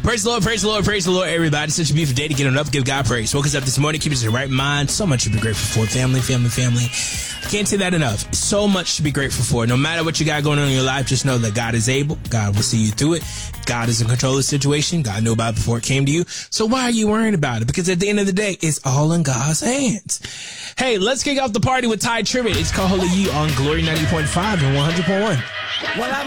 Praise the Lord, praise the Lord, praise the Lord, everybody. Such a beautiful day to get on up, give God praise. Woke us up this morning, keep us in the right mind. So much to be grateful for. Family. I can't say that enough. So much to be grateful for. No matter what you got going on in your life, just know that God is able. God will see you through it. God is in control of the situation. God knew about it before it came to you. So why are you worrying about it? Because at the end of the day, it's all in God's hands. Hey, let's kick off the party with Ty Tribbett. It's called Holy You on Glory 90.5 and 100.1. Well, I'm